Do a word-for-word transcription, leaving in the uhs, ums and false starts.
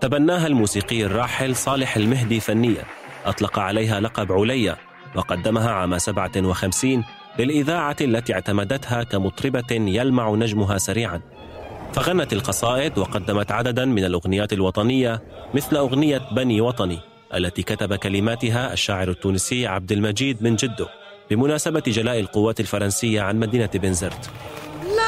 تبناها الموسيقي الراحل صالح المهدي فنيا، أطلق عليها لقب عليا، وقدمها عام سبعة وخمسين للإذاعة التي اعتمدتها كمطربة يلمع نجمها سريعا. فغنت القصائد وقدمت عددا من الأغنيات الوطنية، مثل أغنية بني وطني التي كتب كلماتها الشاعر التونسي عبد المجيد بن جدو بمناسبة جلاء القوات الفرنسية عن مدينة بنزرت.